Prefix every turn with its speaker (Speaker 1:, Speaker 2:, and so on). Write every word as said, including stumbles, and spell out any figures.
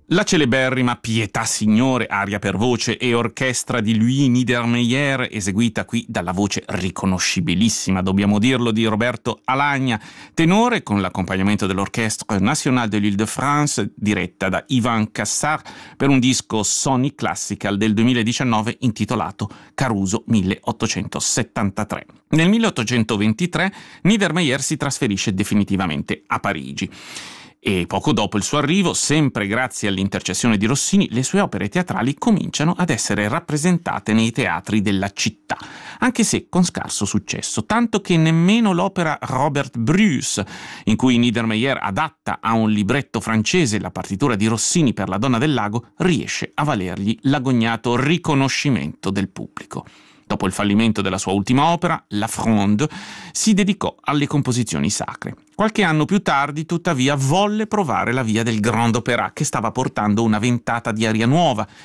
Speaker 1: La celeberrima Pietà Signore, aria per voce e orchestra di Louis Niedermeyer, eseguita qui dalla voce riconoscibilissima, dobbiamo dirlo, di Roberto Alagna, tenore con l'accompagnamento dell'Orchestre Nationale de l'Île-de-France, diretta da Ivan Cassar, per un disco Sony Classical del duemiladiciannove intitolato Caruso milleottocentosettantatré. Nel milleottocentoventitré Niedermeyer si trasferisce definitivamente a Parigi. E poco dopo il suo arrivo, sempre grazie all'intercessione di Rossini, le sue opere teatrali cominciano ad essere rappresentate nei teatri della città, anche se con scarso successo, tanto che nemmeno l'opera Robert Bruce, in cui Niedermeyer adatta a un libretto francese la partitura di Rossini per La Donna del Lago, riesce a valergli l'agognato riconoscimento del pubblico. Dopo il fallimento della sua ultima opera, La Fronde, si dedicò alle composizioni sacre. Qualche anno più tardi, tuttavia, volle provare la via del Grand Opéra, che stava portando una ventata di aria nuova,